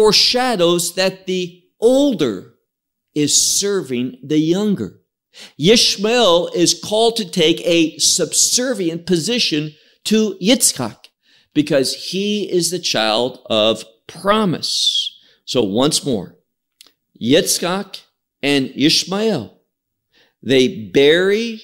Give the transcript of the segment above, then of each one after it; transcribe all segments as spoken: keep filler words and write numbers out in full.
foreshadows that the older is serving the younger. Ishmael is called to take a subservient position to Yitzchak because he is the child of promise. So once more, Yitzchak and Ishmael, they bury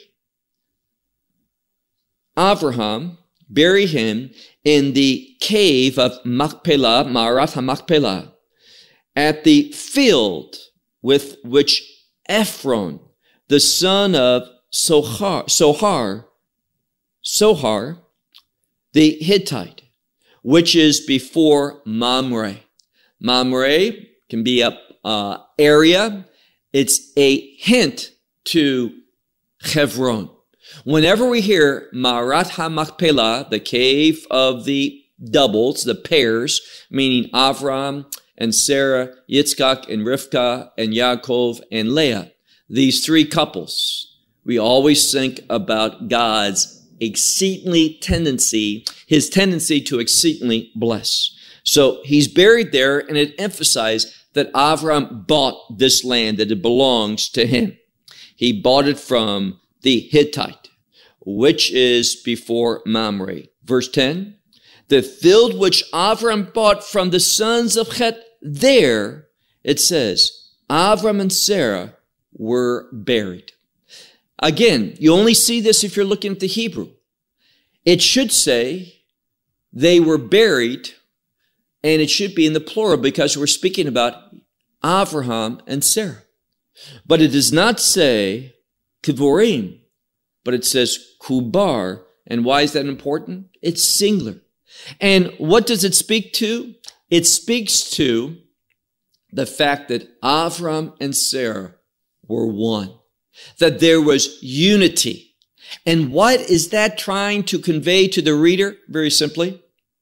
Avraham, bury him in the cave of Machpelah, Ma'arat HaMachpelah, at the field with which Ephron, the son of Sohar, Sohar, Sohar, the Hittite, which is before Mamre. Mamre can be a uh, area. It's a hint to Hebron. Whenever we hear Ma'arat HaMachpelah, the cave of the doubles, the pairs, meaning Avram and Sarah, Yitzchak and Rivka, and Yaakov and Leah, these three couples, we always think about God's exceedingly tendency, his tendency to exceedingly bless. So he's buried there, and it emphasized that Avram bought this land, that it belongs to him. He bought it from the Hittite, which is before Mamre. Verse ten, the field which Avram bought from the sons of Chet, there, it says, Avram and Sarah were buried. Again, you only see this if you're looking at the Hebrew. It should say they were buried, and it should be in the plural because we're speaking about Avraham and Sarah. But it does not say Kivorim, but it says Kubar. And why is that important? It's singular. And what does it speak to? It speaks to the fact that Avram and Sarah were one, that there was unity. And what is that trying to convey to the reader? Very simply,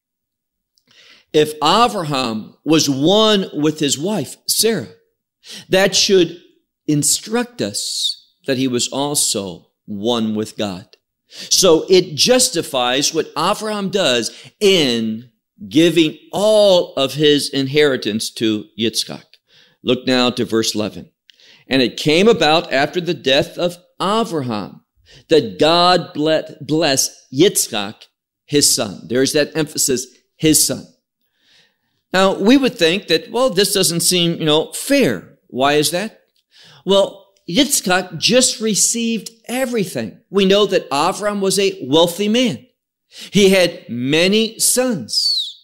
if Avraham was one with his wife, Sarah, that should instruct us that he was also one with God. So it justifies what Avraham does in giving all of his inheritance to Yitzchak. Look now to verse eleven. And it came about after the death of Avraham that God blessed Yitzchak, his son. There's that emphasis, his son. Now, we would think that, well, this doesn't seem, you know, fair. Why is that? Well, Yitzchak just received everything. We know that Avram was a wealthy man. He had many sons.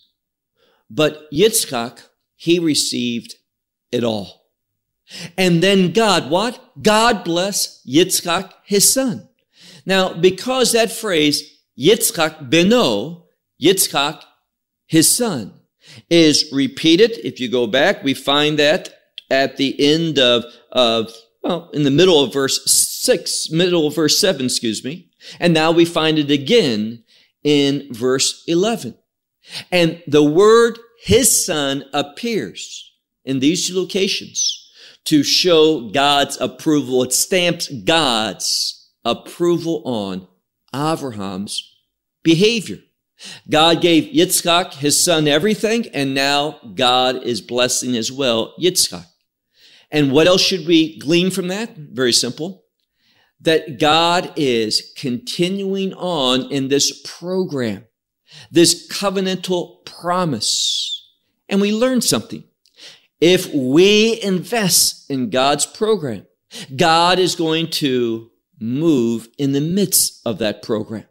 But Yitzchak, he received it all. And then God, what? God bless Yitzchak, his son. Now, because that phrase, Yitzchak beno, Yitzchak, his son, is repeated. If you go back, we find that at the end of, of, well, in the middle of verse six, middle of verse seven, excuse me. And now we find it again in verse eleven. And the word his son appears in these two locations to show God's approval. It stamps God's approval on Abraham's behavior. God gave Yitzchak, his son, everything, and now God is blessing as well Yitzchak. And what else should we glean from that? Very simple. That God is continuing on in this program, this covenantal promise. And we learn something. If we invest in God's program, God is going to move in the midst of that program.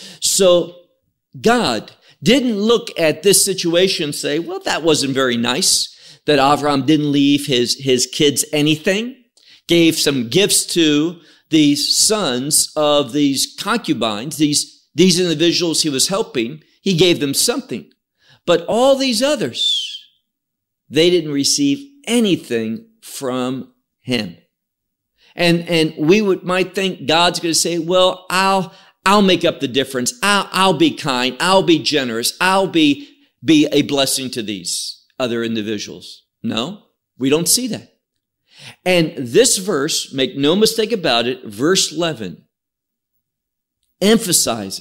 So God didn't look at this situation and say, well, that wasn't very nice, that Avram didn't leave his, his kids anything, gave some gifts to these sons of these concubines, these, these individuals he was helping. He gave them something. But all these others, they didn't receive anything from him. And, and we would, might think God's going to say, well, I'll, I'll make up the difference. I'll, I'll be kind. I'll be generous. I'll be, be a blessing to these other individuals. No, we don't see that. And this verse, make no mistake about it, verse eleven,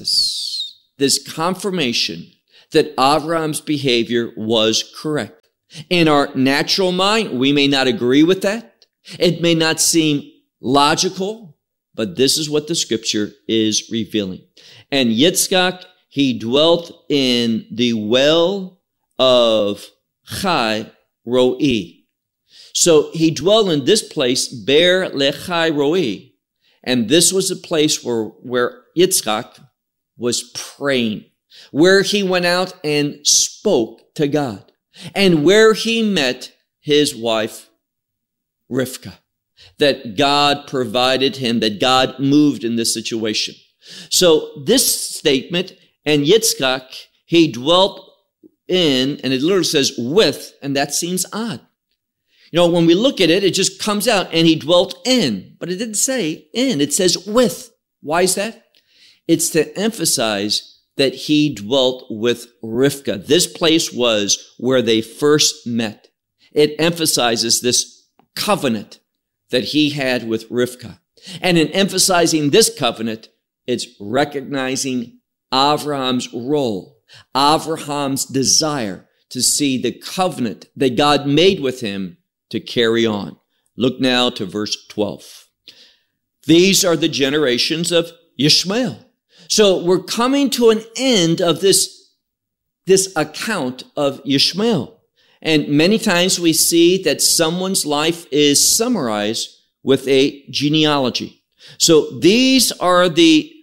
emphasizes this confirmation that Abraham's behavior was correct. In our natural mind, we may not agree with that. It may not seem logical, but this is what the scripture is revealing. And Yitzchak, he dwelt in the well of Chai Roi. So he dwelled in this place, Ber Lechai Roi. And this was a place where, where Yitzchak was praying, where he went out and spoke to God, and where he met his wife, Rivka, that God provided him, that God moved in this situation. So this statement, and Yitzchak, he dwelt in, and it literally says with, and that seems odd. You know, when we look at it, it just comes out, and he dwelt in, but it didn't say in, it says with. Why is that? It's to emphasize that he dwelt with Rivka. This place was where they first met. It emphasizes this covenant that he had with Rivka. And in emphasizing this covenant, it's recognizing Abraham's role, Abraham's desire to see the covenant that God made with him to carry on. Look now to verse twelve. These are the generations of Ishmael. So we're coming to an end of this, this account of Ishmael. And many times we see that someone's life is summarized with a genealogy. So these are the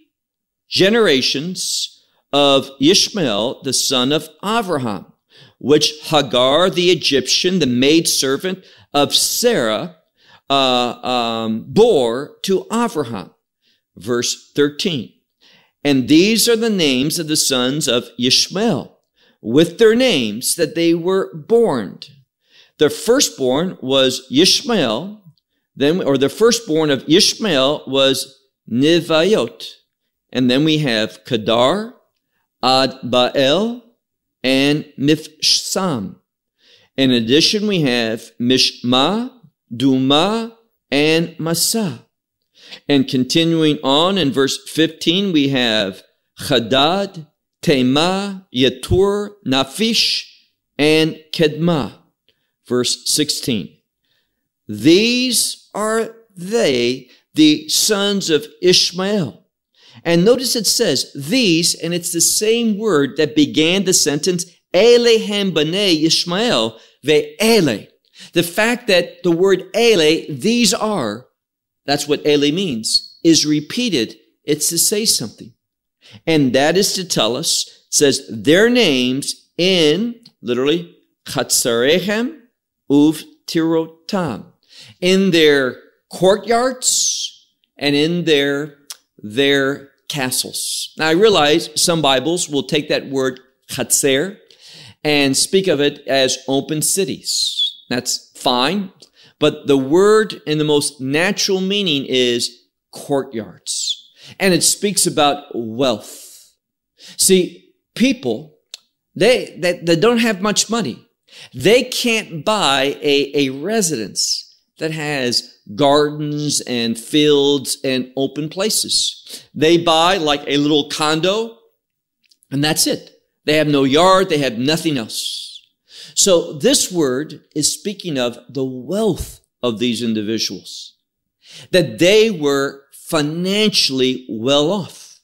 generations of Ishmael, the son of Abraham, which Hagar, the Egyptian, the maidservant of Sarah, uh, um, bore to Abraham. Verse thirteen. And these are the names of the sons of Ishmael, with their names that they were born. The firstborn was Ishmael, then, or the firstborn of Ishmael was Nivayot. And then we have Kedar, Adbael, and Mifsam. In addition, we have Mishma, Duma, and Masa. And continuing on in verse fifteen, we have Hadad, Tema, Yetur, Nafish, and Kedma. Verse sixteen. These are they, the sons of Ishmael. And notice it says these, and it's the same word that began the sentence, Elehem b'nei Ishmael ve'ele. The fact that the word ele, these are, that's what ele means, is repeated. It's to say something. And that is to tell us, it says their names in, literally, Chatzarehem uv tirotam, in their courtyards and in their, their castles. Now I realize some Bibles will take that word Chatzer and speak of it as open cities. That's fine. But the word in the most natural meaning is courtyards. And it speaks about wealth. See, people, they, they, they don't have much money. They can't buy a, a residence that has gardens and fields and open places. They buy like a little condo, and that's it. They have no yard. They have nothing else. So this word is speaking of the wealth of these individuals, that they were financially well off.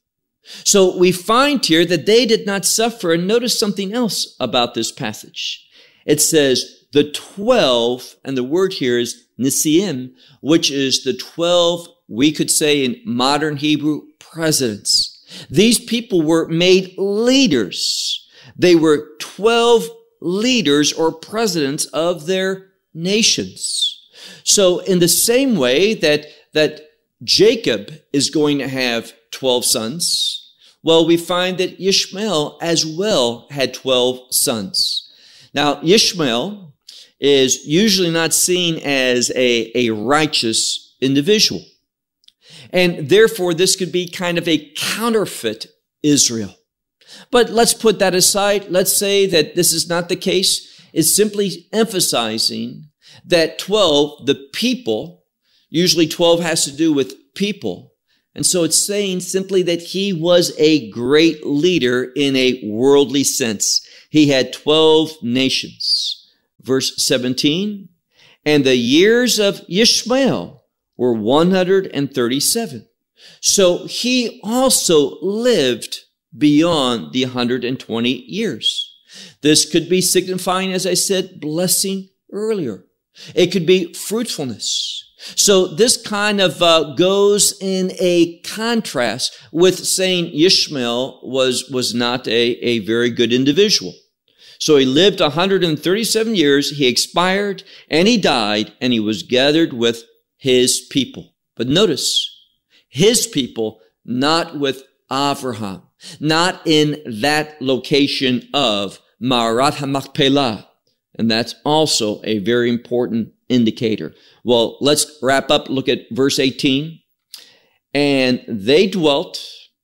So we find here that they did not suffer. And notice something else about this passage. It says the twelve, and the word here is Nisiim, which is the twelve, we could say in modern Hebrew, presidents. These people were made leaders. They were twelve leaders or presidents of their nations. So in the same way that, that Jacob is going to have twelve sons, well, we find that Ishmael as well had twelve sons. Now, Ishmael is usually not seen as a, a righteous individual. And therefore, this could be kind of a counterfeit Israel. But let's put that aside. Let's say that this is not the case. It's simply emphasizing that twelve, the people, usually twelve has to do with people. And so it's saying simply that he was a great leader in a worldly sense. He had twelve nations. Verse seventeen, and the years of Ishmael were one hundred thirty-seven. So he also lived beyond the one hundred twenty years. This could be signifying, as I said, blessing earlier. It could be fruitfulness. So this kind of uh, goes in a contrast with saying Ishmael was, was not a, a very good individual. So he lived one hundred thirty-seven years, he expired, and he died, and he was gathered with his people. But notice, his people, not with Avraham, not in that location of Ma'arat HaMachpelah. And that's also a very important indicator. Well, let's wrap up. Look at verse eighteen. And they dwelt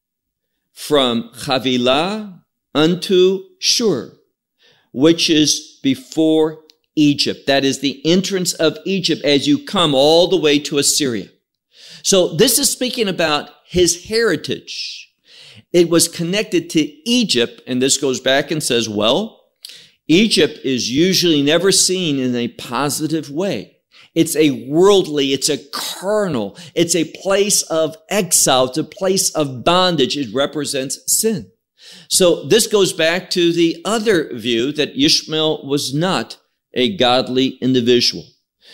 from Havilah unto Shur, which is before Egypt. That is the entrance of Egypt as you come all the way to Assyria. So this is speaking about his heritage. It was connected to Egypt, and this goes back and says, well, Egypt is usually never seen in a positive way. It's a worldly, it's a carnal, it's a place of exile, it's a place of bondage. It represents sin. So this goes back to the other view that Ishmael was not a godly individual.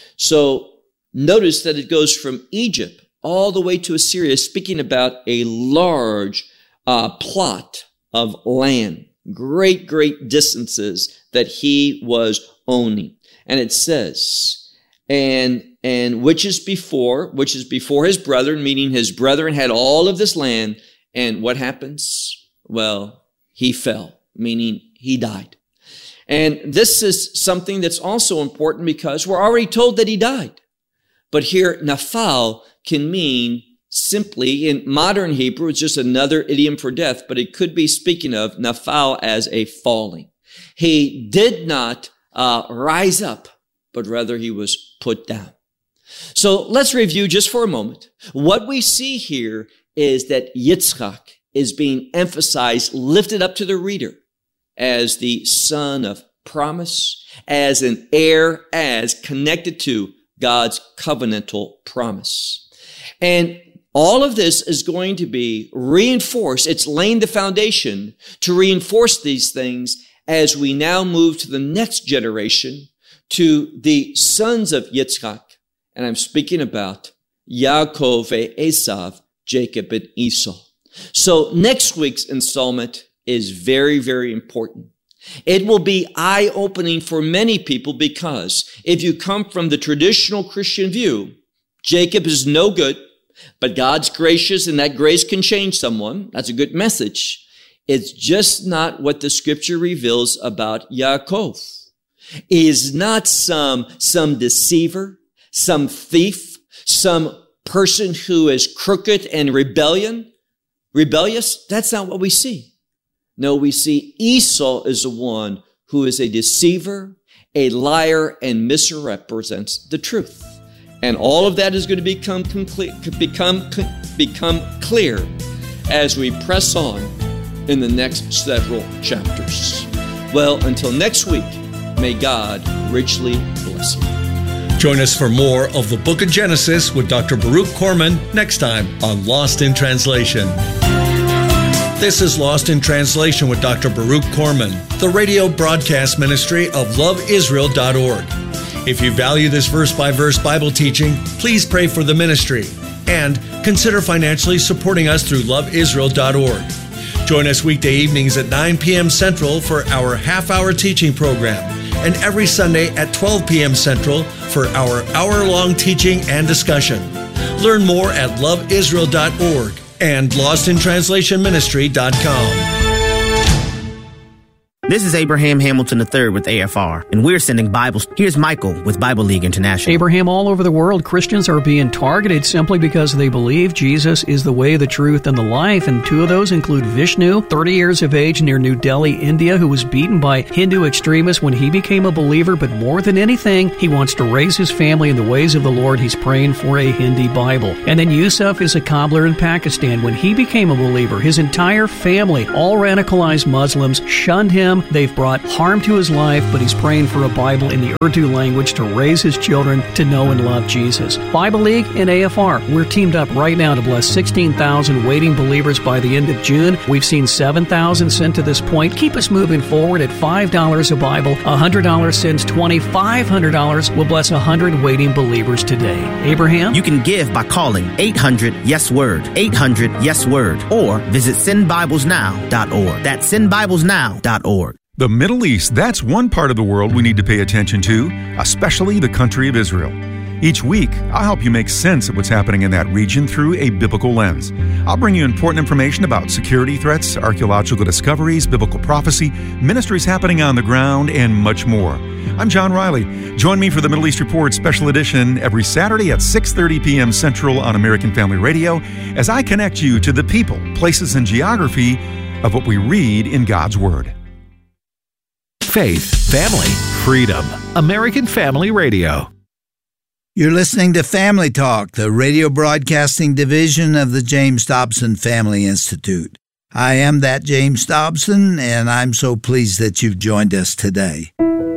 So notice that it goes from Egypt all the way to Assyria, speaking about a large uh, plot of land, great, great distances that he was owning. And it says, and and which is before, which is before his brethren, meaning his brethren had all of this land. And what happens? Well, he fell, meaning he died. And this is something that's also important because we're already told that he died. But here, nafal can mean simply, in modern Hebrew, it's just another idiom for death, but it could be speaking of nafal as a falling. He did not uh, rise up, but rather he was put down. So let's review just for a moment. What we see here is that Yitzchak is being emphasized, lifted up to the reader as the son of promise, as an heir, as connected to God's covenantal promise. And all of this is going to be reinforced. It's laying the foundation to reinforce these things as we now move to the next generation, to the sons of Yitzchak. And I'm speaking about Yaakov and Esav, Jacob and Esau. So next week's installment is very, very important. It will be eye-opening for many people because if you come from the traditional Christian view, Jacob is no good, but God's gracious and that grace can change someone. That's a good message. It's just not what the scripture reveals about Yaakov. He is not some, some deceiver, some thief, some person who is crooked and rebellion, rebellious. That's not what we see. No, we see Esau is the one who is a deceiver, a liar, and misrepresents the truth. And all of that is going to become become become clear as we press on in the next several chapters. Well, until next week, may God richly bless you. Join us for more of the Book of Genesis with Doctor Baruch Corman next time on Lost in Translation. This is Lost in Translation with Doctor Baruch Corman, the radio broadcast ministry of love israel dot org. If you value this verse-by-verse Bible teaching, please pray for the ministry and consider financially supporting us through love israel dot org. Join us weekday evenings at nine p.m. Central for our half-hour teaching program and every Sunday at twelve p.m. Central for our hour-long teaching and discussion. Learn more at love israel dot org. and lost in translation ministry dot com. This is Abraham Hamilton the third with A F R, and we're sending Bibles. Here's Michael with Bible League International. Abraham, all over the world, Christians are being targeted simply because they believe Jesus is the way, the truth, and the life. And two of those include Vishnu, thirty years of age near New Delhi, India, who was beaten by Hindu extremists when he became a believer. But more than anything, he wants to raise his family in the ways of the Lord. He's praying for a Hindi Bible. And then Yusuf is a cobbler in Pakistan. When he became a believer, his entire family, all radicalized Muslims, shunned him him. They've brought harm to his life, but he's praying for a Bible in the Urdu language to raise his children to know and love Jesus. Bible League and A F R, we're teamed up right now to bless sixteen thousand waiting believers by the end of June. We've seen seven thousand sent to this point. Keep us moving forward at five dollars a Bible. one hundred dollars sends twenty. five hundred dollars will bless one hundred waiting believers today. Abraham? You can give by calling eight hundred yes word, eight hundred yes word, or visit send bibles now dot org. That's send bibles now dot org. The Middle East, that's one part of the world we need to pay attention to, especially the country of Israel. Each week, I'll help you make sense of what's happening in that region through a biblical lens. I'll bring you important information about security threats, archaeological discoveries, biblical prophecy, ministries happening on the ground, and much more. I'm John Riley. Join me for the Middle East Report Special Edition every Saturday at six thirty p.m. Central on American Family Radio as I connect you to the people, places, and geography of what we read in God's Word. Faith, family, freedom. American Family Radio. You're listening to Family Talk, the radio broadcasting division of the James Dobson Family Institute. I am that James Dobson, and I'm so pleased that you've joined us today.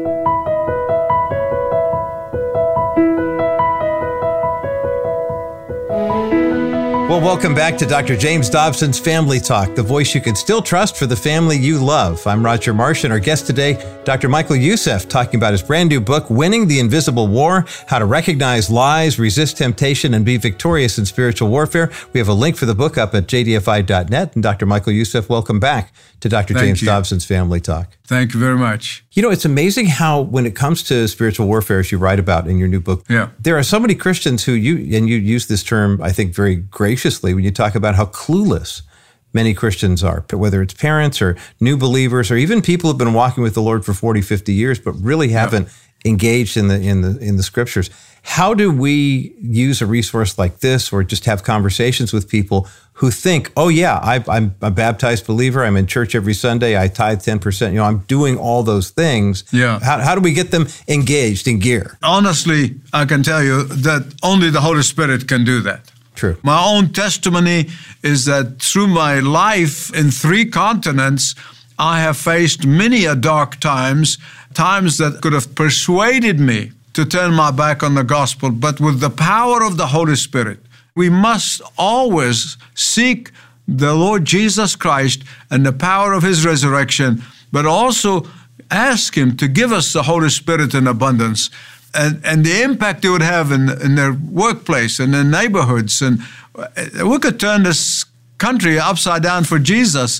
Well, welcome back to Doctor James Dobson's Family Talk, the voice you can still trust for the family you love. I'm Roger Marsh, and our guest today, Doctor Michael Youssef, talking about his brand new book, Winning the Invisible War, How to Recognize Lies, Resist Temptation, and Be Victorious in Spiritual Warfare. We have a link for the book up at j d f i dot net. And Doctor Michael Youssef, welcome back to Doctor Thank James you. Dobson's Family Talk. Thank you very much. You know, it's amazing how when it comes to spiritual warfare, as you write about in your new book, Yeah. there are so many Christians who, you and you use this term, I think, very graciously when you talk about how clueless many Christians are, whether it's parents or new believers or even people who have been walking with the Lord for forty, fifty years, but really haven't yeah. engaged in the in the in the scriptures. How do we use a resource like this or just have conversations with people who think, oh yeah, I, I'm a baptized believer, I'm in church every Sunday, I tithe ten percent, you know, I'm doing all those things. Yeah. How, how do we get them engaged in gear? Honestly, I can tell you that only the Holy Spirit can do that. True. My own testimony is that through my life in three continents, I have faced many a dark times, times that could have persuaded me to turn my back on the gospel, but with the power of the Holy Spirit, we must always seek the Lord Jesus Christ and the power of His resurrection, but also ask Him to give us the Holy Spirit in abundance. And, and the impact it would have in, in their workplace and their neighborhoods. And we could turn this country upside down for Jesus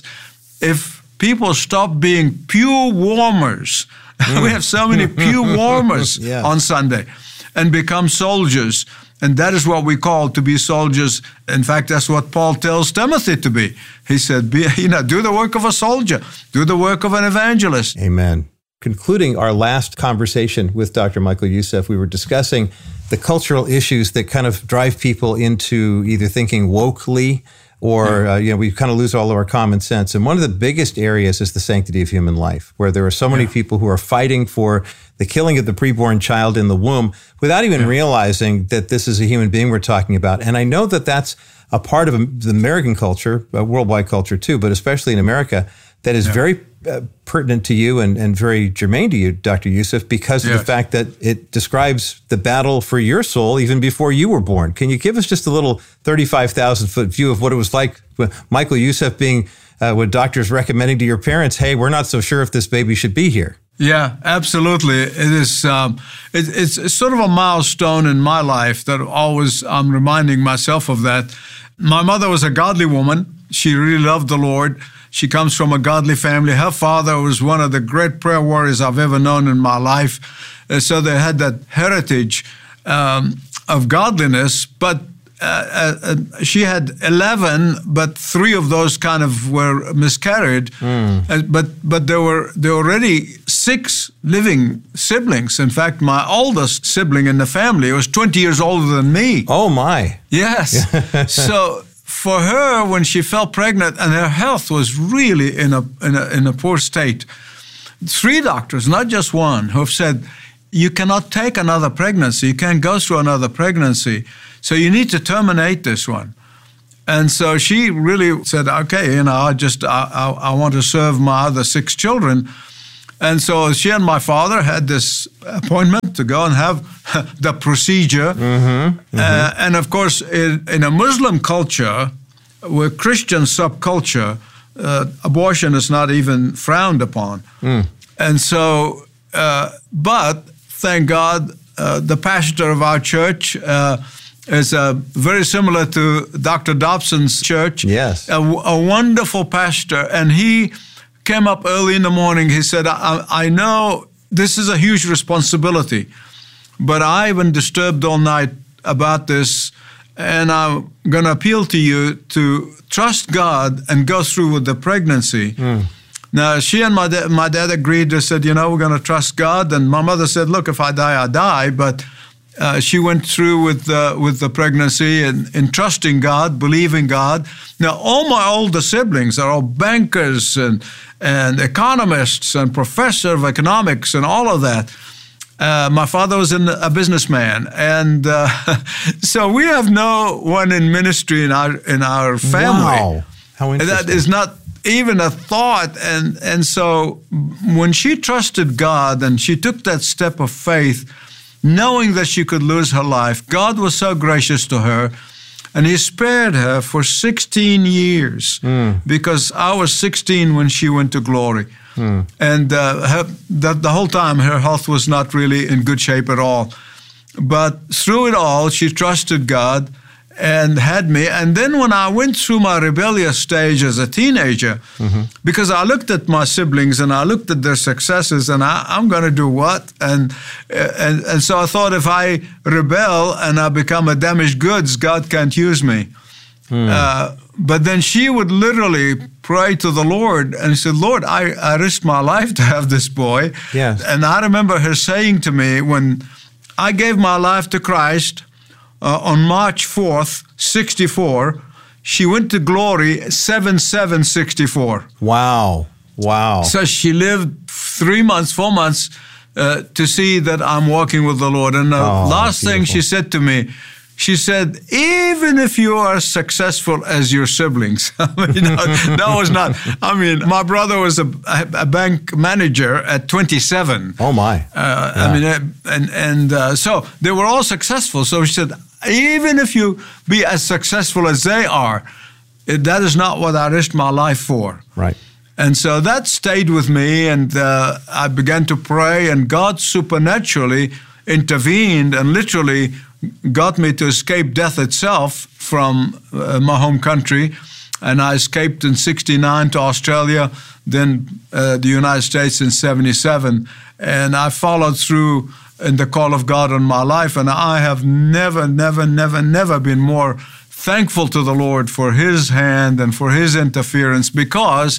if people stop being pew warmers. Mm. We have so many pew warmers yeah. on Sunday and become soldiers. And that is what we call to be soldiers. In fact, that's what Paul tells Timothy to be. He said, be, you know, do the work of a soldier, do the work of an evangelist. Amen. Concluding our last conversation with Doctor Michael Youssef, we were discussing the cultural issues that kind of drive people into either thinking wokely or, uh, you know, we kind of lose all of our common sense. And one of the biggest areas is the sanctity of human life, where there are so many yeah. people who are fighting for the killing of the preborn child in the womb without even yeah. realizing that this is a human being we're talking about. And I know that that's a part of the American culture, uh, worldwide culture too, but especially in America, that is yeah. very uh, pertinent to you and, and very germane to you, Doctor Youssef, because yes. of the fact that it describes the battle for your soul even before you were born. Can you give us just a little thirty-five thousand foot view of what it was like with Michael Youssef being, uh, with doctors recommending to your parents, hey, we're not so sure if this baby should be here? Yeah, absolutely. It is. Um, it, it's, it's sort of a milestone in my life that always I'm reminding myself of that. My mother was a godly woman. She really loved the Lord. She comes from a godly family. Her father was one of the great prayer warriors I've ever known in my life. Uh, so they had that heritage um, of godliness. But uh, uh, she had eleven, but three of those kind of were miscarried. Mm. Uh, but but there were there were already six living siblings. In fact, my oldest sibling in the family was twenty years older than me. Oh my! Yes. So. For her, when she fell pregnant and her health was really in a, in a in a poor state, three doctors, not just one, who have said, you cannot take another pregnancy, you can't go through another pregnancy, so you need to terminate this one. And so she really said, okay, you know, I just, I, I, I want to serve my other six children. And so she and my father had this appointment to go and have the procedure. Mm-hmm, mm-hmm. Uh, and of course, in, in a Muslim culture, with Christian subculture, uh, abortion is not even frowned upon. Mm. And so, uh, but thank God, uh, the pastor of our church uh, is uh, very similar to Doctor Dobson's church. Yes. A, a wonderful pastor. And he came up early in the morning. He said, I, I know this is a huge responsibility, but I've been disturbed all night about this, and I'm going to appeal to you to trust God and go through with the pregnancy. Mm. Now, she and my, da- my dad agreed. They said, you know, we're going to trust God. And my mother said, look, if I die, I die. But uh, she went through with, uh, with the pregnancy and, and trusting God, believing God. Now, all my older siblings are all bankers and, and economists and professor of economics and all of that. Uh, my father was in, a businessman. And uh, so we have no one in ministry in our, in our family. Wow. How interesting. That is not even a thought. And, and so when she trusted God and she took that step of faith, knowing that she could lose her life, God was so gracious to her, and He spared her for sixteen years, mm. because I was sixteen when she went to glory. Mm. And uh, her, the, the whole time her health was not really in good shape at all. But through it all, she trusted God and had me. And then when I went through my rebellious stage as a teenager, mm-hmm. because I looked at my siblings and I looked at their successes, and I, I'm going to do what? And, and and so I thought, if I rebel and I become a damaged goods, God can't use me. Mm. Uh, but then she would literally pray to the Lord and said, Lord, I, I risked my life to have this boy. Yes. And I remember her saying to me, when I gave my life to Christ, Uh, on March fourth, sixty-four, she went to glory seven seven sixty-four. Wow. Wow. So she lived three months, four months uh, to see that I'm walking with the Lord. And the oh, last thing she said to me, she said, even if you are as successful as your siblings. I mean, that, that was not, I mean, my brother was a, a bank manager at twenty-seven. Oh, my. Uh, yeah. I mean, uh, and, and uh, so they were all successful. So she said, even if you be as successful as they are, it, that is not what I risked my life for. Right. And so that stayed with me, and uh, I began to pray, and God supernaturally intervened and literally got me to escape death itself from uh, my home country. And I escaped in sixty-nine to Australia, then uh, the United States in seventy-seven. And I followed through in the call of God on my life. And I have never, never, never, never been more thankful to the Lord for His hand and for His interference, because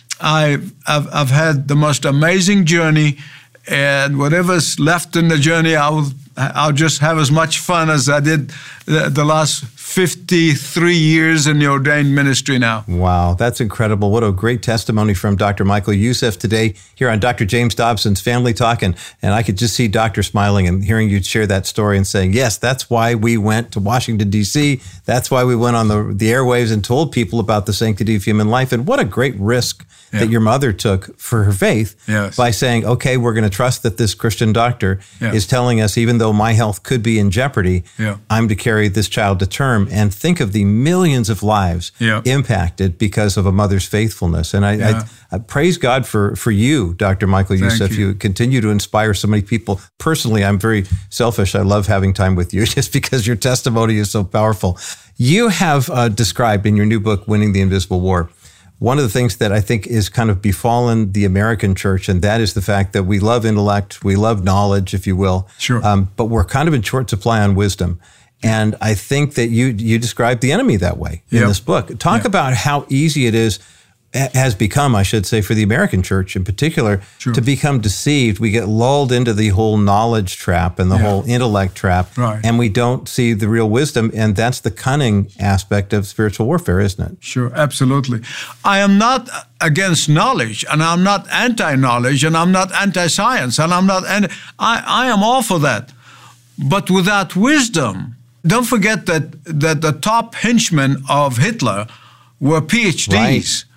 I, I've, I've had the most amazing journey, and whatever's left in the journey, I will, I'll just have as much fun as I did the, the last fifty-three years in the ordained ministry now. Wow, that's incredible. What a great testimony from Doctor Michael Youssef today here on Doctor James Dobson's Family Talk. And, and I could just see Doctor smiling and hearing you share that story and saying, yes, that's why we went to Washington, D C That's why we went on the, the airwaves and told people about the sanctity of human life. And what a great risk yeah. that your mother took for her faith yes. by saying, okay, we're going to trust that this Christian doctor yeah. is telling us, even though my health could be in jeopardy, yeah. I'm to carry this child to term. And think of the millions of lives yeah. impacted because of a mother's faithfulness. And I, yeah. I, I praise God for, for you, Doctor Michael Youssef. You. you continue to inspire so many people. Personally, I'm very selfish. I love having time with you just because your testimony is so powerful. You have uh, described in your new book, Winning the Invisible War, one of the things that I think is kind of befallen the American church, and that is the fact that we love intellect, we love knowledge, if you will, sure. um, but we're kind of in short supply on wisdom. And I think that you you describe the enemy that way in yep. this book. Talk yep. about how easy it is, has become, I should say, for the American church in particular, sure. to become deceived. We get lulled into the whole knowledge trap and the yeah. whole intellect trap, right. and we don't see the real wisdom. And that's the cunning aspect of spiritual warfare, isn't it? Sure, absolutely. I am not against knowledge, and I'm not anti-knowledge, and I'm not anti-science, and I'm not, and I, I am all for that. But without wisdom, don't forget that, that the top henchmen of Hitler were P H Ds. Right.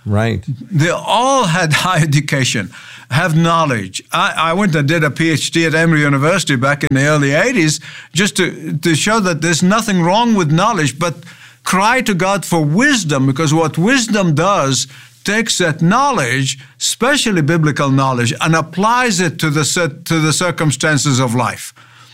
Right. They all had high education, have knowledge. I, I went and did a P H D at Emory University back in the early eighties just to, to show that there's nothing wrong with knowledge, but cry to God for wisdom, because what wisdom does takes that knowledge, especially biblical knowledge, and applies it to the to the circumstances of life.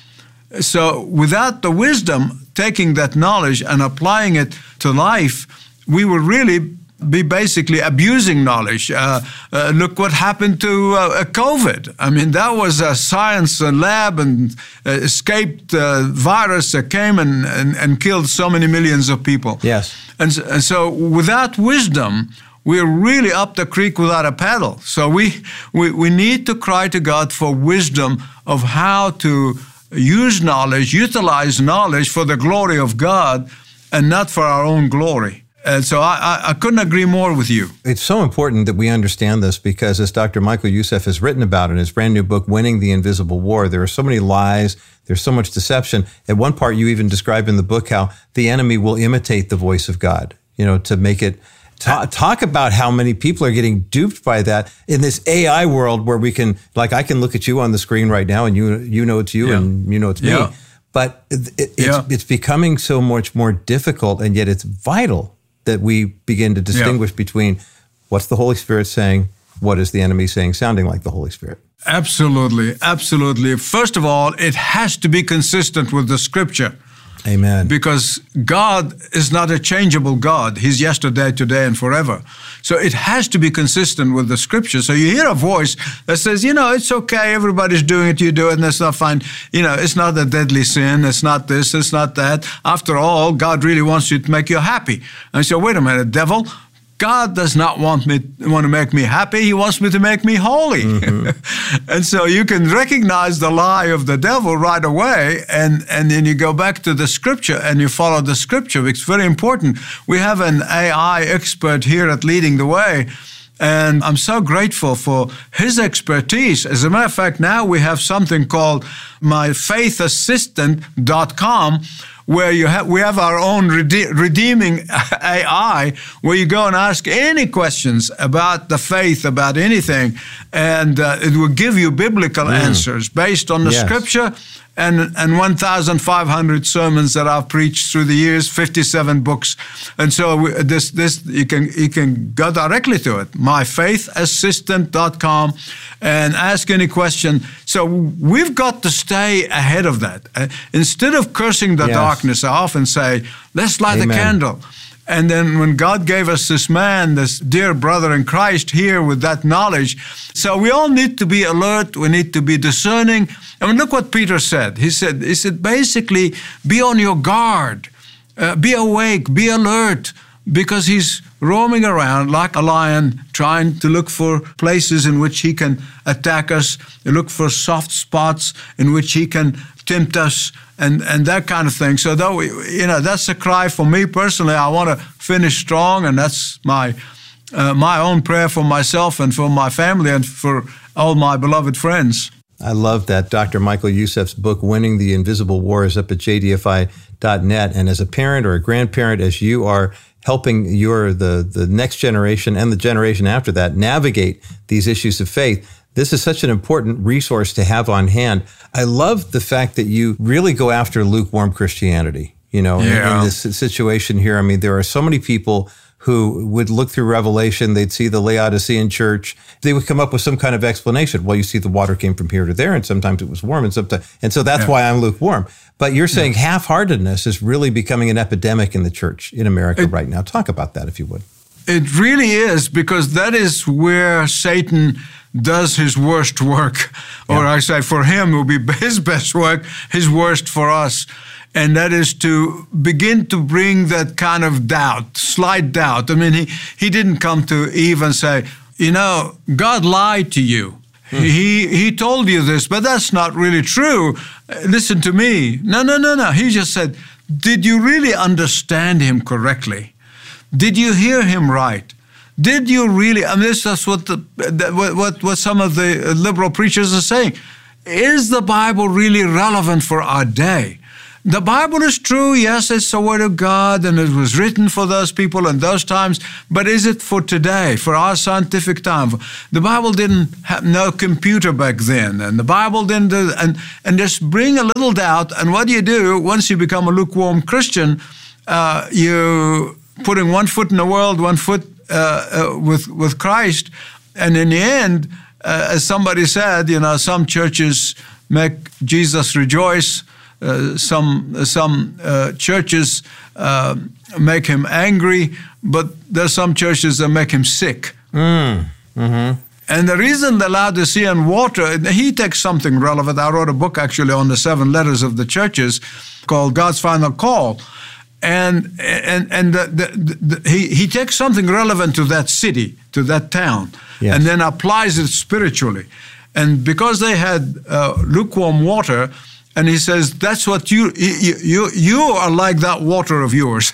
So without the wisdom, taking that knowledge and applying it to life, we will really be basically abusing knowledge. Uh, uh, look what happened to uh, COVID. I mean, that was a science lab and uh, escaped uh, virus that came and, and, and killed so many millions of people. Yes. And, and so without wisdom, we're really up the creek without a paddle. So we, we, we need to cry to God for wisdom of how to use knowledge, utilize knowledge for the glory of God and not for our own glory. And so I, I, I couldn't agree more with you. It's so important that we understand this, because as Doctor Michael Youssef has written about in his brand new book, Winning the Invisible War, there are so many lies, there's so much deception. At one part, you even describe in the book how the enemy will imitate the voice of God, you know, to make it talk, talk about how many people are getting duped by that in this A I world where we can, like, I can look at you on the screen right now and you you know it's you yeah. and you know it's yeah. me. But it, it, it's, yeah. it's becoming so much more difficult, and yet it's vital that we begin to distinguish yeah. between what's the Holy Spirit saying, what is the enemy saying, sounding like the Holy Spirit. Absolutely, absolutely. First of all, it has to be consistent with the Scripture. Amen. Because God is not a changeable God. He's yesterday, today, and forever. So it has to be consistent with the Scripture. So you hear a voice that says, you know, it's okay, everybody's doing it, you do it, and that's not fine. You know, it's not a deadly sin, it's not this, it's not that. After all, God really wants you to make you happy. And I say, wait a minute, devil, God does not want me want to make me happy. He wants me to make me holy. Mm-hmm. And so you can recognize the lie of the devil right away, and, and then you go back to the Scripture and you follow the Scripture. It's very important. We have an A I expert here at Leading the Way, and I'm so grateful for his expertise. As a matter of fact, now we have something called my faith assistant dot com, where you have, we have our own rede- redeeming A I, where you go and ask any questions about the faith, about anything, and uh, it will give you biblical mm. answers based on the yes. Scripture and and one thousand five hundred sermons that I've preached through the years, fifty-seven books, and so we, this this you can you can go directly to it, my faith assistant dot com, and ask any question. So we've got to stay ahead of that. Uh, instead of cursing the yes. darkness, I often say, let's light Amen. a candle. And then when God gave us this man, this dear brother in Christ here with that knowledge, so we all need to be alert, we need to be discerning. I mean, look what Peter said. He said, he said basically, be on your guard, uh, be awake, be alert, because he's roaming around like a lion, trying to look for places in which he can attack us, look for soft spots in which he can tempt us, and, and that kind of thing. So, though we, you know, that's a cry for me personally. I want to finish strong, and that's my uh, my own prayer for myself and for my family and for all my beloved friends. I love that. Doctor Michael Youssef's book, Winning the Invisible War, is up at j d f i dot net. And as a parent or a grandparent, as you are helping your the the next generation and the generation after that navigate these issues of faith, this is such an important resource to have on hand. I love the fact that you really go after lukewarm Christianity, you know, yeah. in, in this situation here. I mean, there are so many people who would look through Revelation, they'd see the Laodicean church, they would come up with some kind of explanation. Well, you see the water came from here to there, and sometimes it was warm, and sometimes, and so that's yeah. why I'm lukewarm. But you're saying yeah. half-heartedness is really becoming an epidemic in the church in America it, right now. Talk about that, if you would. It really is, because that is where Satan does his worst work. Or yeah. I say for him, it will be his best work, his worst for us. And that is to begin to bring that kind of doubt, slight doubt. I mean, he, he didn't come to Eve and say, you know, God lied to you. Hmm. He he told you this, but that's not really true. Listen to me. No, no, no, no. He just said, did you really understand him correctly? Did you hear him right? Did you really? I mean, this is what the what what some of the liberal preachers are saying. Is the Bible really relevant for our day? The Bible is true. Yes, it's the Word of God, and it was written for those people in those times. But is it for today, for our scientific time? The Bible didn't have no computer back then, and the Bible didn't do, and, and just bring a little doubt. And what do you do once you become a lukewarm Christian? Uh, you putting one foot in the world, one foot uh, uh, with with Christ, and in the end, uh, as somebody said, you know, some churches make Jesus rejoice. Uh, some some uh, churches uh, make him angry, but there's some churches that make him sick. Mm. Mm-hmm. And the reason the Laodicean water, he takes something relevant. I wrote a book actually on the seven letters of the churches called God's Final Call. And and and the, the, the, he, he takes something relevant to that city, to that town, yes. and then applies it spiritually. And because they had uh, lukewarm water, and he says, that's what you, you, you, you are like that water of yours.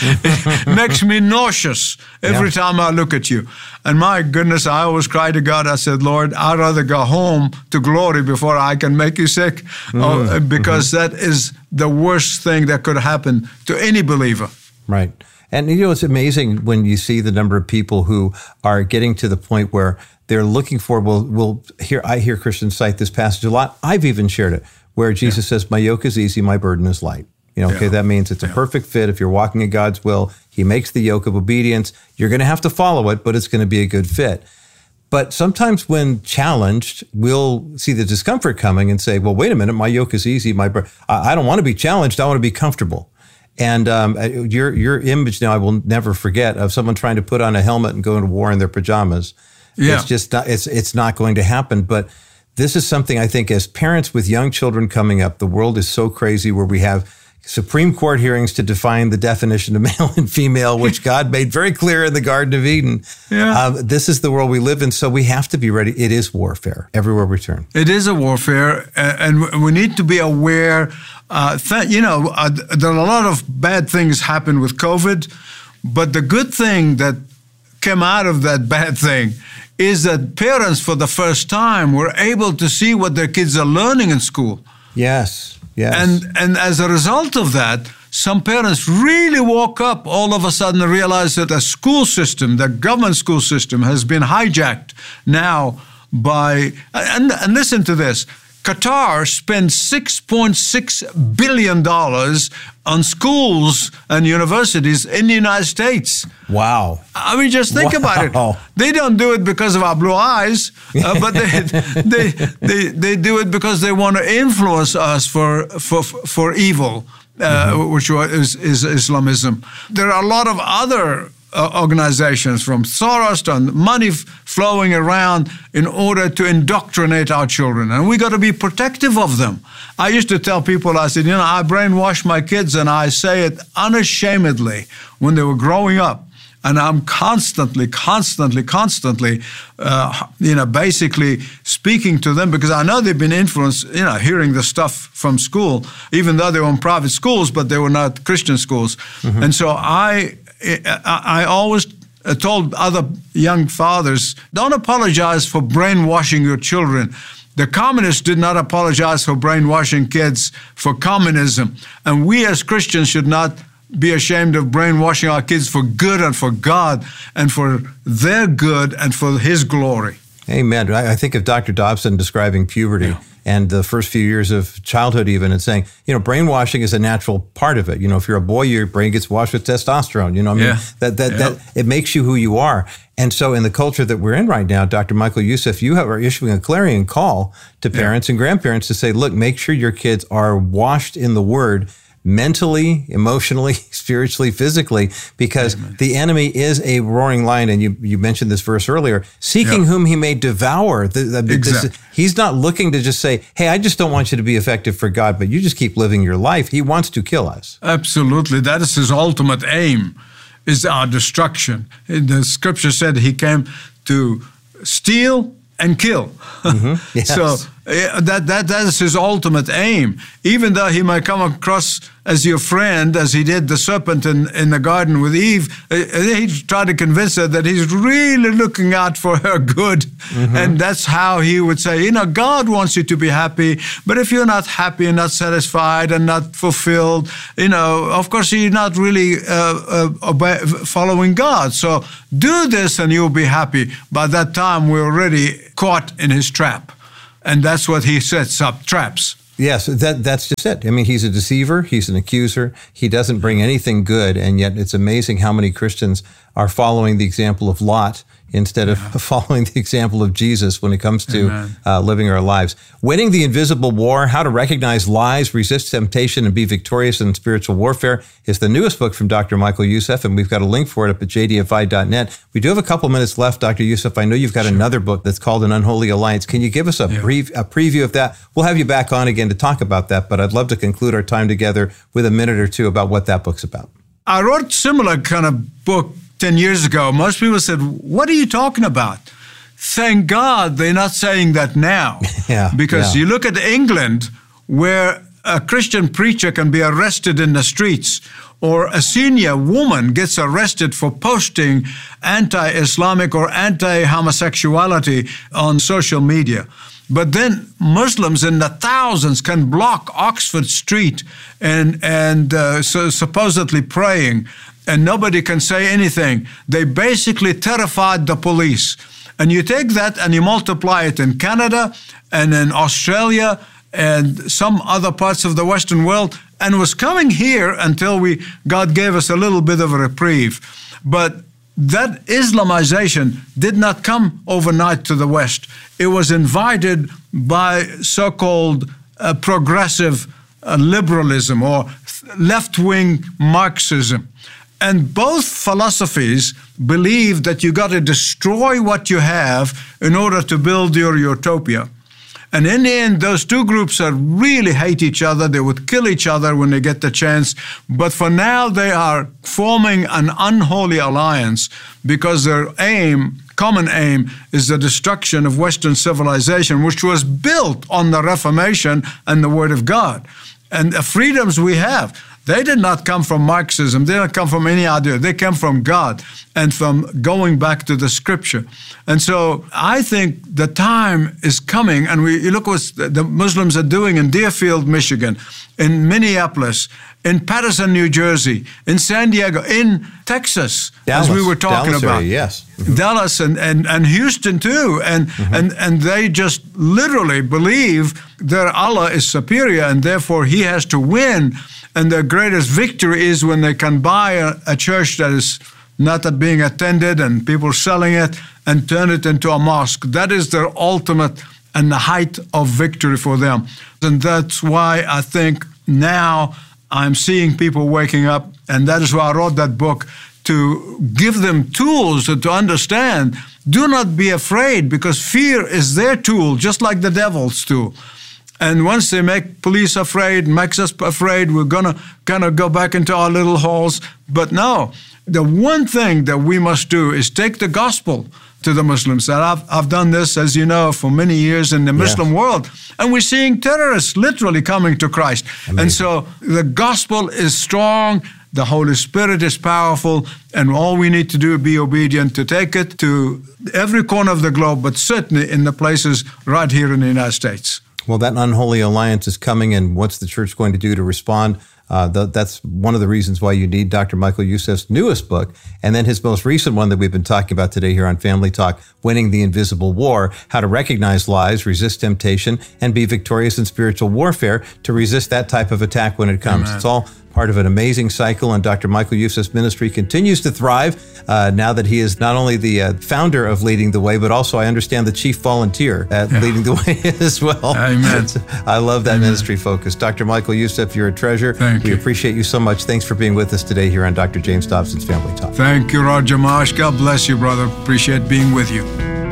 It makes me nauseous every yeah. time I look at you. And my goodness, I always cry to God. I said, Lord, I'd rather go home to glory before I can make you sick, mm-hmm. oh, because mm-hmm. that is the worst thing that could happen to any believer. Right. And, you know, it's amazing when you see the number of people who are getting to the point where they're looking for, well, well here, I hear Christians cite this passage a lot. I've even shared it, where Jesus yeah. says, my yoke is easy, my burden is light. You know, okay, yeah. that means it's a yeah. perfect fit. If you're walking in God's will, he makes the yoke of obedience. You're going to have to follow it, but it's going to be a good fit. But sometimes when challenged, we'll see the discomfort coming and say, well, wait a minute, my yoke is easy. My bur- I don't want to be challenged. I want to be comfortable. And um, your your image now, I will never forget, of someone trying to put on a helmet and go into war in their pajamas. Yeah. It's just not, it's it's not going to happen. But this is something I think as parents with young children coming up, the world is so crazy where we have Supreme Court hearings to define the definition of male and female, which God made very clear in the Garden of Eden. Yeah. Uh, this is the world we live in, so we have to be ready. It is warfare everywhere we turn. It is a warfare, and we need to be aware. Uh, th- you know, uh, there are a lot of bad things happen with COVID, but the good thing that came out of that bad thing is that parents, for the first time, were able to see what their kids are learning in school. Yes. Yes. And and as a result of that, some parents really woke up all of a sudden and realized that the school system, the government school system, has been hijacked now by, and, and listen to this, Qatar spends six point six billion dollars on schools and universities in the United States. Wow. I mean, just think wow. about it. They don't do it because of our blue eyes, uh, but they, they they they do it because they want to influence us for for for evil, uh, mm-hmm. which is, is Islamism. There are a lot of other uh, organizations, from Soros to money f- flowing around in order to indoctrinate our children, and we got to be protective of them. I used to tell people, I said, you know, I brainwashed my kids, and I say it unashamedly when they were growing up. And I'm constantly, constantly, constantly, uh, you know, basically speaking to them, because I know they've been influenced, you know, hearing the stuff from school, even though they were in private schools, but they were not Christian schools. Mm-hmm. And so I, I, I always told other young fathers, don't apologize for brainwashing your children. The communists did not apologize for brainwashing kids for communism. And we as Christians should not be ashamed of brainwashing our kids for good and for God and for their good and for His glory. Amen. I think of Doctor Dobson describing puberty yeah. and the first few years of childhood even, and saying, you know, brainwashing is a natural part of it. You know, if you're a boy, your brain gets washed with testosterone. You know, I mean, yeah. that that yeah. that it makes you who you are. And so in the culture that we're in right now, Doctor Michael Youssef, you have, are issuing a clarion call to parents yeah. and grandparents to say, look, make sure your kids are washed in the Word, mentally, emotionally, spiritually, physically, because Amen. The enemy is a roaring lion. And you, you mentioned this verse earlier, seeking yep. whom he may devour. The, the, exactly. this, he's not looking to just say, hey, I just don't want you to be effective for God, but you just keep living your life. He wants to kill us. Absolutely. That is his ultimate aim, is our destruction. The scripture said he came to steal and kill. Mm-hmm. Yes. So Uh, that, that, that is his ultimate aim. Even though he might come across as your friend, as he did the serpent in, in the garden with Eve, uh, he tried to convince her that he's really looking out for her good. Mm-hmm. And that's how he would say, you know, God wants you to be happy, but if you're not happy and not satisfied and not fulfilled, you know, of course, you're not really uh, uh, obey, following God. So do this and you'll be happy. By that time, we're already caught in his trap. And that's what he sets up, traps. Yes, that that's just it. I mean, he's a deceiver. He's an accuser. He doesn't bring anything good. And yet it's amazing how many Christians are following the example of Lot instead of yeah. following the example of Jesus when it comes to uh, living our lives. Winning the Invisible War, How to Recognize Lies, Resist Temptation, and Be Victorious in Spiritual Warfare is the newest book from Doctor Michael Youssef, and we've got a link for it up at j d f i dot net. We do have a couple minutes left, Doctor Youssef. I know you've got sure. another book that's called An Unholy Alliance. Can you give us a, yeah. brief, a preview of that? We'll have you back on again to talk about that, but I'd love to conclude our time together with a minute or two about what that book's about. I wrote a similar kind of book ten years ago. Most people said, what are you talking about? Thank God they're not saying that now. yeah, because yeah. you look at England, where a Christian preacher can be arrested in the streets, or a senior woman gets arrested for posting anti-Islamic or anti-homosexuality on social media. But then Muslims in the thousands can block Oxford Street and, and uh, so supposedly praying, and nobody can say anything. They basically terrified the police. And you take that and you multiply it in Canada and in Australia and some other parts of the Western world, and it was coming here until we God gave us a little bit of a reprieve. But that Islamization did not come overnight to the West. It was invited by so-called uh, progressive uh, liberalism or left-wing Marxism. And both philosophies believe that you got to destroy what you have in order to build your utopia. And in the end, those two groups are really hate each other. They would kill each other when they get the chance. But for now, they are forming an unholy alliance because their aim, common aim, is the destruction of Western civilization, which was built on the Reformation and the Word of God. And the freedoms we have, they did not come from Marxism. They did not come from any idea. They came from God and from going back to the Scripture. And so I think the time is coming, and we you look what the Muslims are doing in Deerfield, Michigan, in Minneapolis, in Patterson, New Jersey, in San Diego, in Texas, Dallas, as we were talking Dallas about. Area, yes. Mm-hmm. Dallas and, and, and Houston too. And, mm-hmm. and, and they just literally believe that Allah is superior and therefore He has to win. And their greatest victory is when they can buy a, a church that is not being attended and people selling it and turn it into a mosque. That is their ultimate and the height of victory for them. And that's why I think now I'm seeing people waking up, and that is why I wrote that book, to give them tools to understand. Do not be afraid, because fear is their tool, just like the devil's tool. And once they make police afraid, makes us afraid, we're going to kind of go back into our little holes. But no, the one thing that we must do is take the gospel to the Muslims. And I've, I've done this, as you know, for many years in the Muslim yes. world. And we're seeing terrorists literally coming to Christ. Amazing. And so the gospel is strong. The Holy Spirit is powerful. And all we need to do is be obedient to take it to every corner of the globe, but certainly in the places right here in the United States. Well, that unholy alliance is coming, and what's the church going to do to respond? Uh, th- that's one of the reasons why you need Doctor Michael Youssef's newest book, and then his most recent one that we've been talking about today here on Family Talk, Winning the Invisible War, How to Recognize Lies, Resist Temptation, and Be Victorious in Spiritual Warfare to resist that type of attack when it comes. Amen. It's all part of an amazing cycle, and Doctor Michael Youssef's ministry continues to thrive uh, now that he is not only the uh, founder of Leading the Way, but also, I understand, the chief volunteer at yeah. Leading the Way as well. Amen. I love that Amen. Ministry focus. Doctor Michael Youssef, you're a treasure. Thank we you. appreciate you so much. Thanks for being with us today here on Doctor James Dobson's Family Talk. Thank you, Roger Marsh. God bless you, brother. Appreciate being with you.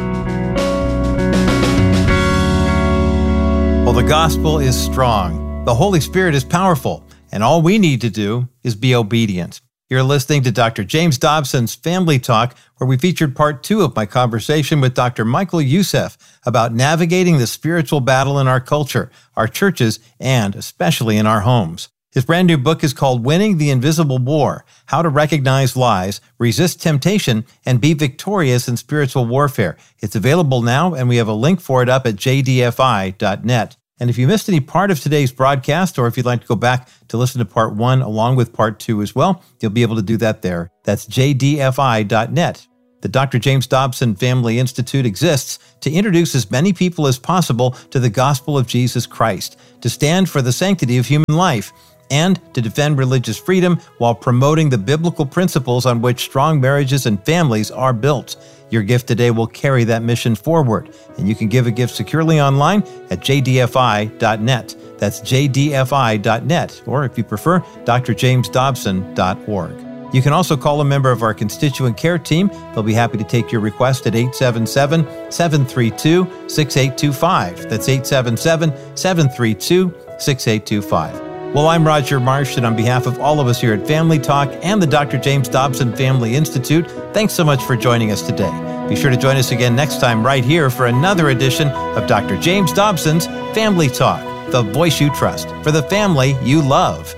Well, the gospel is strong. The Holy Spirit is powerful. And all we need to do is be obedient. You're listening to Doctor James Dobson's Family Talk, where we featured part two of my conversation with Doctor Michael Youssef about navigating the spiritual battle in our culture, our churches, and especially in our homes. His brand new book is called Winning the Invisible War: How to Recognize Lies, Resist Temptation, and Be Victorious in Spiritual Warfare. It's available now, and we have a link for it up at j d f i dot net. And if you missed any part of today's broadcast, or if you'd like to go back to listen to part one along with part two as well, you'll be able to do that there. That's j d f i dot net. The Doctor James Dobson Family Institute exists to introduce as many people as possible to the gospel of Jesus Christ, to stand for the sanctity of human life, and to defend religious freedom while promoting the biblical principles on which strong marriages and families are built. Your gift today will carry that mission forward, and you can give a gift securely online at j d f i dot net. That's j d f i dot net, or if you prefer, d r james dobson dot org. You can also call a member of our constituent care team. They'll be happy to take your request at eight seven seven, seven three two, six eight two five. That's eight seven seven, seven three two, six eight two five. Well, I'm Roger Marsh, and on behalf of all of us here at Family Talk and the Doctor James Dobson Family Institute, thanks so much for joining us today. Be sure to join us again next time right here for another edition of Doctor James Dobson's Family Talk, the voice you trust for the family you love.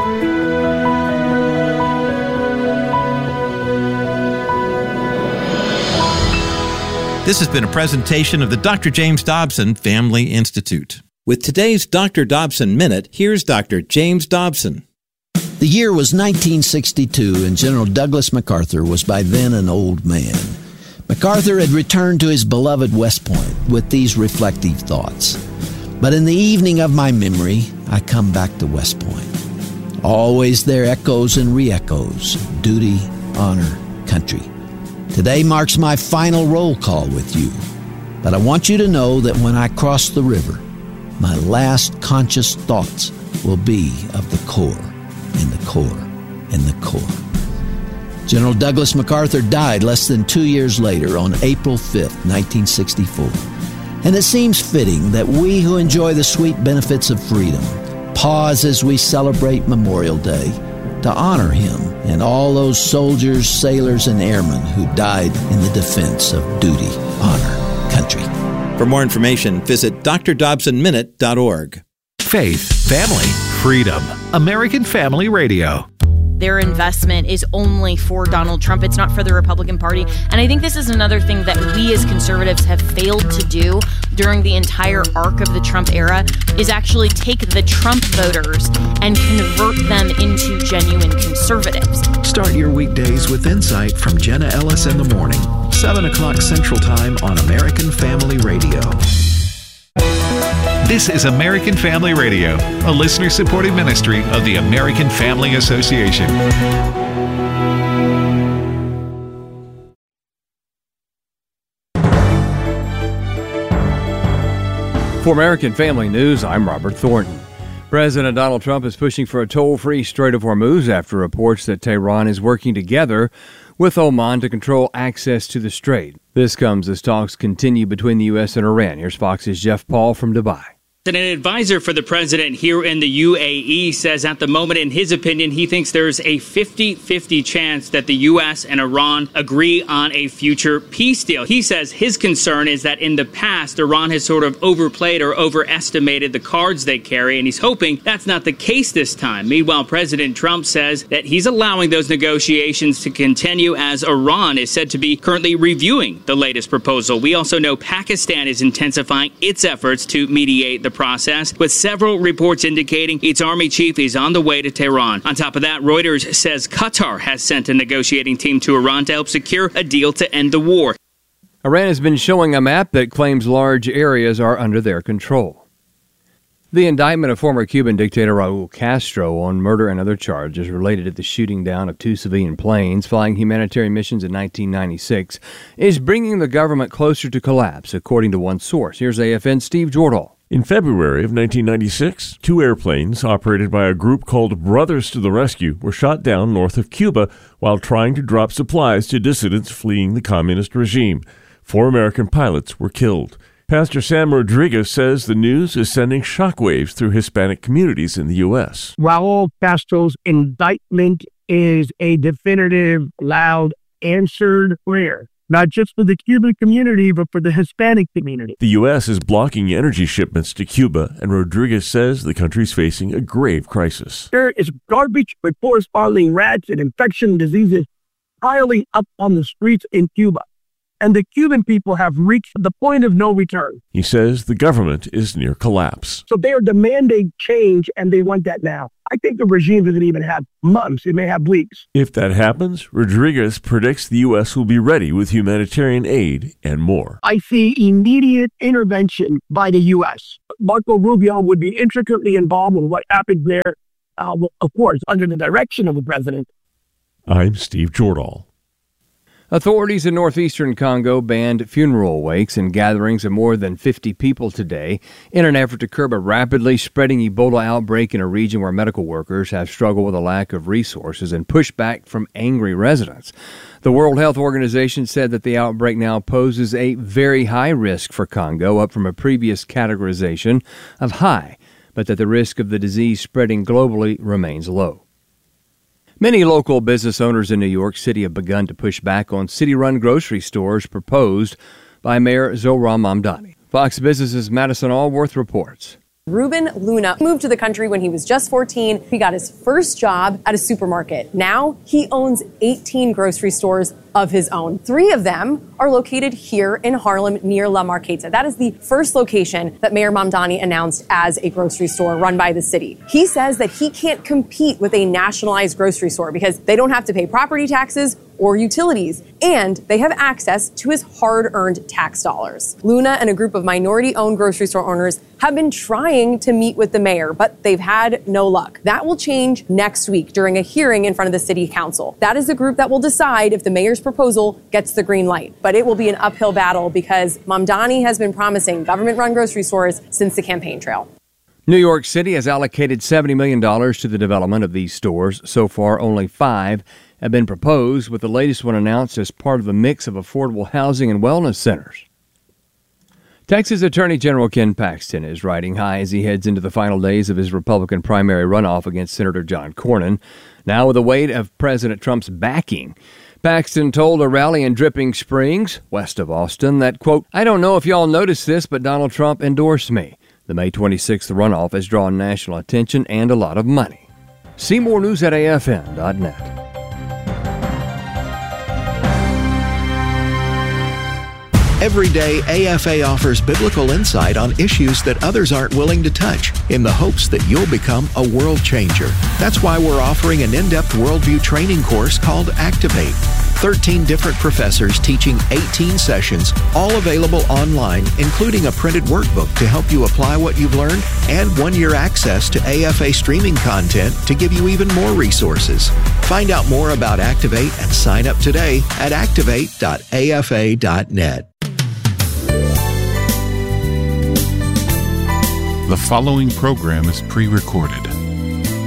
This has been a presentation of the Doctor James Dobson Family Institute. With today's Doctor Dobson Minute, here's Doctor James Dobson. The year was nineteen sixty-two, and General Douglas MacArthur was by then an old man. MacArthur had returned to his beloved West Point with these reflective thoughts. But in the evening of my memory, I come back to West Point. Always there echoes and re-echoes, duty, honor, country. Today marks my final roll call with you. But I want you to know that when I cross the river, my last conscious thoughts will be of the Corps, and the Corps, and the Corps. General Douglas MacArthur died less than two years later on April fifth, nineteen sixty-four. And it seems fitting that we who enjoy the sweet benefits of freedom pause as we celebrate Memorial Day to honor him and all those soldiers, sailors, and airmen who died in the defense of duty, honor, country. For more information, visit d r dobson minute dot org. Faith, family, freedom. American Family Radio. Their investment is only for Donald Trump. It's not for the Republican Party. And I think this is another thing that we as conservatives have failed to do during the entire arc of the Trump era is actually take the Trump voters and convert them into genuine conservatives. Start your weekdays with insight from Jenna Ellis in the morning, seven o'clock Central Time on American Family Radio. This is American Family Radio, a listener-supported ministry of the American Family Association. For American Family News, I'm Robert Thornton. President Donald Trump is pushing for a toll-free Strait of Hormuz after reports that Tehran is working together with Oman to control access to the strait. This comes as talks continue between the U S and Iran. Here's Fox's Jeff Paul from Dubai. An advisor for the president here in the U A E says at the moment, in his opinion, he thinks there's a fifty-fifty chance that the U S and Iran agree on a future peace deal. He says his concern is that in the past, Iran has sort of overplayed or overestimated the cards they carry, and he's hoping that's not the case this time. Meanwhile, President Trump says that he's allowing those negotiations to continue as Iran is said to be currently reviewing the latest proposal. We also know Pakistan is intensifying its efforts to mediate the process, with several reports indicating its army chief is on the way to Tehran. On top of that, Reuters says Qatar has sent a negotiating team to Iran to help secure a deal to end the war. Iran has been showing a map that claims large areas are under their control. The indictment of former Cuban dictator Raul Castro on murder and other charges related to the shooting down of two civilian planes flying humanitarian missions in nineteen ninety-six is bringing the government closer to collapse, according to one source. Here's A F N's Steve Jordahl. In February of nineteen ninety-six, two airplanes operated by a group called Brothers to the Rescue were shot down north of Cuba while trying to drop supplies to dissidents fleeing the communist regime. Four American pilots were killed. Pastor Sam Rodriguez says the news is sending shockwaves through Hispanic communities in the U S. Raul Castro's indictment is a definitive, loud, answered prayer, not just for the Cuban community, but for the Hispanic community. The U S is blocking energy shipments to Cuba, and Rodriguez says the country's facing a grave crisis. There is garbage with corresponding rats and infection diseases piling up on the streets in Cuba. And the Cuban people have reached the point of no return. He says the government is near collapse. So they are demanding change, and they want that now. I think the regime doesn't even have months. It may have weeks. If that happens, Rodriguez predicts the U S will be ready with humanitarian aid and more. I see immediate intervention by the U S. Marco Rubio would be intricately involved in what happens there, uh, of course, under the direction of the president. I'm Steve Jordahl. Authorities in northeastern Congo banned funeral wakes and gatherings of more than fifty people today in an effort to curb a rapidly spreading Ebola outbreak in a region where medical workers have struggled with a lack of resources and pushback from angry residents. The World Health Organization said that the outbreak now poses a very high risk for Congo, up from a previous categorization of high, but that the risk of the disease spreading globally remains low. Many local business owners in New York City have begun to push back on city-run grocery stores proposed by Mayor Zohran Mamdani. Fox Business's Madison Allworth reports. Ruben Luna moved to the country when he was just fourteen. He got his first job at a supermarket. Now he owns eighteen grocery stores of his own. Three of them are located here in Harlem near La Marqueta. That is the first location that Mayor Mamdani announced as a grocery store run by the city. He says that he can't compete with a nationalized grocery store because they don't have to pay property taxes or utilities, and they have access to his hard-earned tax dollars. Luna and a group of minority-owned grocery store owners have been trying to meet with the mayor, but they've had no luck. That will change next week during a hearing in front of the city council. That is the group that will decide if the mayor's proposal gets the green light. But it will be an uphill battle because Mamdani has been promising government-run grocery stores since the campaign trail. New York City has allocated seventy million dollars to the development of these stores. So far, only five have been proposed, with the latest one announced as part of a mix of affordable housing and wellness centers. Texas Attorney General Ken Paxton is riding high as he heads into the final days of his Republican primary runoff against Senator John Cornyn. Now with the weight of President Trump's backing, Paxton told a rally in Dripping Springs, west of Austin, that, quote, "I don't know if y'all noticed this, but Donald Trump endorsed me." The May twenty-sixth runoff has drawn national attention and a lot of money. See more news at A F N dot net. Every day, A F A offers biblical insight on issues that others aren't willing to touch, in the hopes that you'll become a world changer. That's why we're offering an in-depth worldview training course called Activate. thirteen different professors teaching eighteen sessions, all available online, including a printed workbook to help you apply what you've learned, and one-year access to A F A streaming content to give you even more resources. Find out more about Activate and sign up today at activate dot A F A dot net. The following program is pre-recorded.